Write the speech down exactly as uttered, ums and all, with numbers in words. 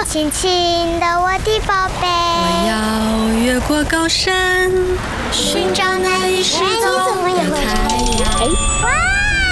亲亲的我的宝贝。 我要越过高山，寻找那已失踪的太阳。